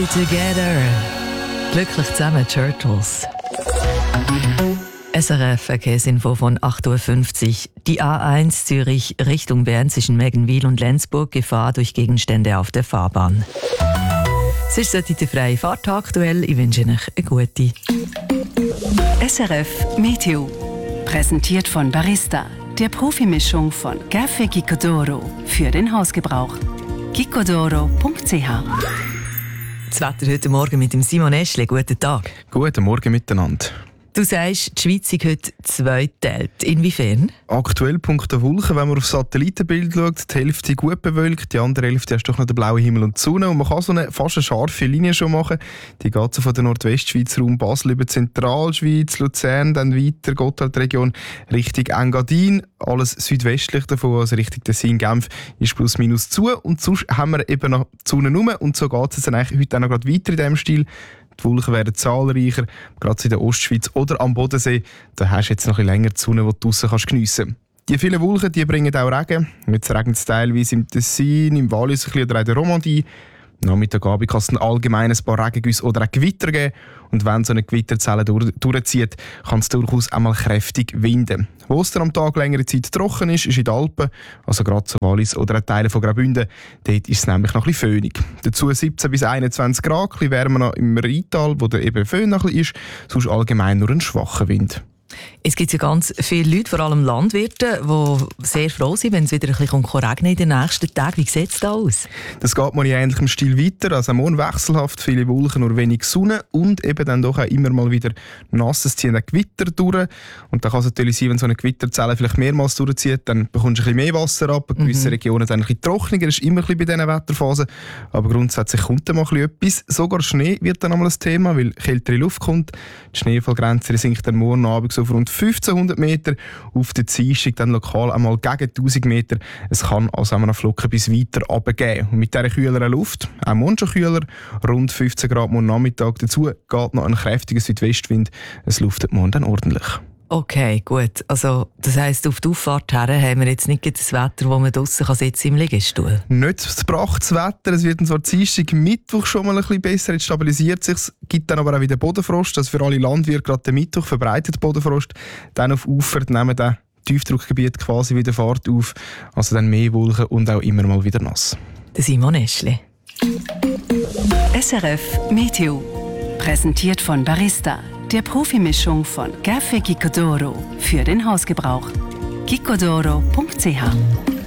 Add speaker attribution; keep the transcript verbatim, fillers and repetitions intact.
Speaker 1: Together. Glücklich zusammen, Turtles. S R F Verkehrsinfo von acht Uhr fünfzig. Die A eins Zürich Richtung Bern zwischen Meggenwil und Lenzburg, Gefahr durch Gegenstände auf der Fahrbahn. Es ist der freie Fahrt aktuell. Ich wünsche euch eine gute.
Speaker 2: S R F Meteo. Präsentiert von Barista, der Profimischung von Café Gicodoro für den Hausgebrauch. gicodoro punkt c h.
Speaker 1: Das Wetter heute Morgen mit dem Simon Eschle. Guten Tag.
Speaker 3: Guten Morgen miteinander.
Speaker 1: Du sagst, die Schweiz ist heute zweiteilt. Inwiefern?
Speaker 3: Aktuell punkto Wolken, wenn man auf Satellitenbild schaut, die Hälfte gut bewölkt, die andere Hälfte hast doch noch den blauen Himmel und die Sonne. Und man kann so eine fast eine scharfe Linie schon machen. Die geht so von der Nordwestschweiz Raum Basel über Zentralschweiz, Luzern, dann weiter Gotthardregion Richtung Engadin. Alles südwestlich davon, also Richtung Tessin, Genf, ist plus minus zu. Und sonst haben wir eben noch die Sonne rum. Und so geht es dann eigentlich heute auch noch gerade weiter in diesem Stil. Die Wolken werden zahlreicher, gerade in der Ostschweiz oder am Bodensee. Da hast du jetzt noch ein bisschen länger die Sonne, die du draussen geniessen kannst. Die vielen Wolken die bringen auch Regen. Jetzt regnet es teilweise im Tessin, im Wallis oder auch in der Romandie. Nachmittagabend kann es dann allgemein ein paar Regengüsse oder auch Gewitter geben. Und wenn so eine Gewitterzelle durch, durchzieht, kann es durchaus auch mal kräftig winden. Wo es dann am Tag längere Zeit trocken ist, ist in den Alpen, also gerade so Wallis oder auch Teile von Graubünden. Dort ist es nämlich noch ein bisschen föhnig. Dazu siebzehn bis einundzwanzig Grad, ein bisschen wärmer noch im Rheintal, wo der eben Föhn noch ein bisschen ist, sonst allgemein nur ein schwacher Wind.
Speaker 1: Es gibt ja ganz viele Leute, vor allem Landwirte, die sehr froh sind, wenn es wieder ein bisschen regnen in den nächsten Tagen. Wie sieht es da aus?
Speaker 3: Das geht mal in ähnlichem Stil weiter. Also morgen wechselhaft, viele Wolken, nur wenig Sonne und eben dann doch auch immer mal wieder nasses ziehen Gewitter durch. Und dann kann es natürlich sein, wenn so eine Gewitterzelle vielleicht mehrmals durchzieht, dann bekommst du ein bisschen mehr Wasser ab. In gewissen mhm. Regionen dann ein bisschen trockener. Das ist immer ein bisschen bei diesen Wetterphasen. Aber grundsätzlich kommt dann mal ein bisschen etwas. Sogar Schnee wird dann einmal ein Thema, weil kältere Luft kommt. Die Schneefallgrenze sinkt dann morgen Abend so auf rund fünfzehnhundert Meter, auf der Dienstag dann lokal einmal gegen tausend Meter. Es kann also auch noch Flocken bis weiter runtergehen. Und mit dieser kühleren Luft, auch morgen schon kühler, rund fünfzehn Grad morgen Nachmittag, dazu geht noch ein kräftiger Südwestwind. Es luftet morgen dann ordentlich.
Speaker 1: Okay, gut. Also, das heisst, auf die Auffahrt her haben wir jetzt nicht das Wetter, wo man draussen sitzen kann im Liegestuhl?
Speaker 3: Nicht das brachtes Wetter. Es wird dann zwar Dienstag, Mittwoch schon mal ein bisschen besser. Jetzt stabilisiert sich. Es gibt dann aber auch wieder Bodenfrost. Also für alle Landwirte gerade der Mittwoch verbreitet Bodenfrost. Dann auf Ufer nehmen dann Tiefdruckgebiet quasi wieder Fahrt auf. Also dann mehr Wolken und auch immer mal wieder nass.
Speaker 1: Der Simon Eschle.
Speaker 2: S R F Meteo. Präsentiert von Barista, der Profimischung von Café Gicodoro für den Hausgebrauch. gicodoro punkt c h